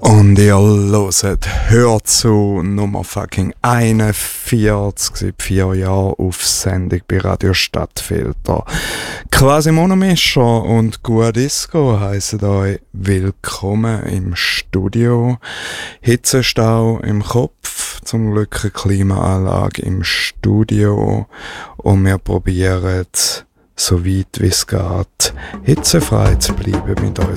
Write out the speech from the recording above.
Und ihr hört «Hör zu» Nummer fucking 41 seit 4 Jahren auf Sendung bei Radio Stadtfilter. Quasi Monomischer und Gua Disco heissen euch willkommen im Studio. Hitzestau im Kopf, zum Glück eine Klimaanlage im Studio. Und wir probieren, so weit wie es geht, hitzefrei zu bleiben mit unserem